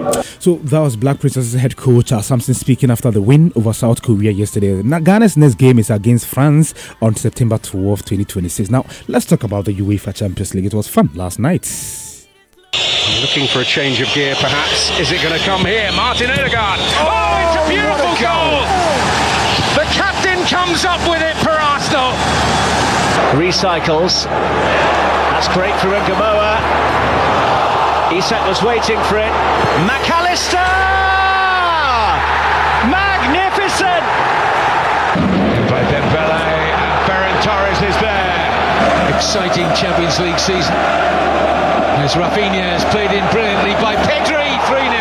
So that was Black Princess head coach Samson speaking after the win over South Korea yesterday. Now, Ghana's next game is against France on September 12, 2026. Now, let's talk about the UEFA Champions League. It was fun last night. Looking for a change of gear, perhaps. Is it going to come here? Martin Odegaard. Oh, it's a beautiful goal! The captain comes up with it for Arsenal. Recycles. That's great for Ngamoa. Isak was waiting for it. McAllister! Magnificent! By Dembele, and Ferran Torres is there. Exciting Champions League season. As Rafinha has played in brilliantly by Pedri,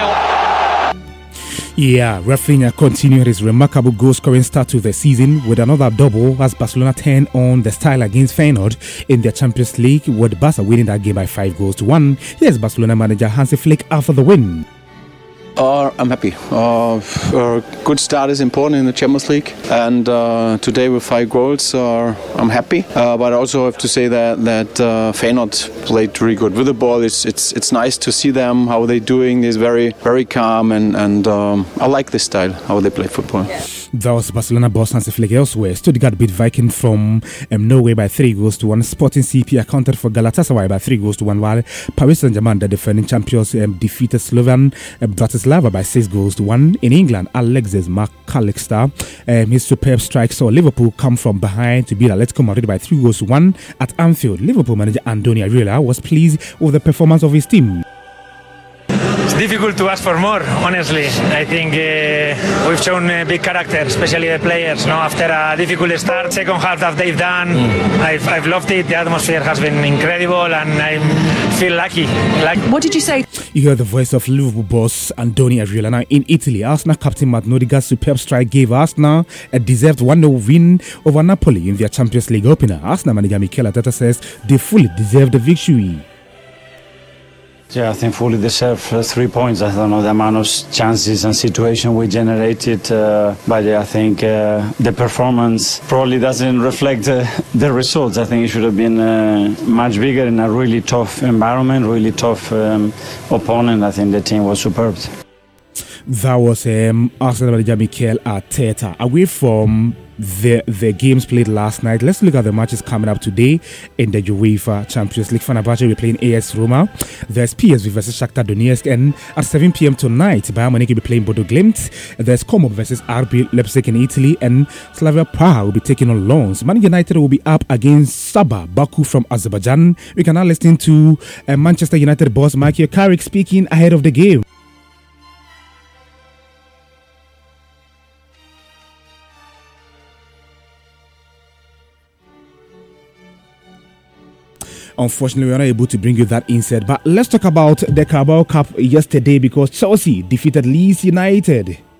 3-0. Yeah, Rafinha continued his remarkable goal-scoring start to the season with another double as Barcelona turned on the style against Feyenoord in their Champions League, with Barca winning that game by 5-1. Here's Barcelona manager Hansi Flick after the win. I'm happy. A good start is important in the Champions League, and today with 5 goals, I'm happy. But I also have to say that Feyenoord played really good with the ball. It's nice to see them how they're doing. They're very very calm, and I like this style how they play football. That was Barcelona boss Hansi Flick. Elsewhere, Stuttgart beat Viking from Norway by 3-1. Sporting CP accounted for Galatasaray by 3-1, while Paris Saint-Germain, the defending champions, defeated Slovan Bratislava by 6-1. In England, Alexis McAllister, his superb strike saw Liverpool come from behind to beat Atletico Madrid by 3-1 at Anfield. Liverpool manager Andoni Iraola was pleased with the performance of his team. It's difficult to ask for more, honestly. I think we've shown big character, especially the players. After a difficult start, second half that they've done, I've loved it. The atmosphere has been incredible, and I feel lucky. What did you say? You heard the voice of Liverpool boss Andoni Iraola. Now, in Italy, Arsenal captain Martin Odegaard's superb strike gave Arsenal a deserved 1-0 win over Napoli in their Champions League opener. Arsenal manager Mikel Arteta says they fully deserved the victory. Yeah, I think fully deserved 3 points. I don't know the amount of chances and situation we generated, but I think the performance probably doesn't reflect the results. I think it should have been much bigger in a really tough environment, really tough opponent. I think the team was superb. That was Arsenal manager Mikel Arteta. Away from the games played last night, let's look at the matches coming up today in the UEFA Champions League. Fenerbahce will be playing AS Roma. There's PSV versus Shakhtar Donetsk, and at 7 p.m. tonight, Bayern Munich will be playing Bodo Glimt. There's Como versus RB Leipzig in Italy, and Slavia Praha will be taking on Lens. Man United will be up against Sabah Baku from Azerbaijan. We can now listen to Manchester United boss Michael Carrick speaking ahead of the game. Unfortunately, we are not able to bring you that insert. But let's talk about the Carabao Cup yesterday, because Chelsea defeated Leeds United.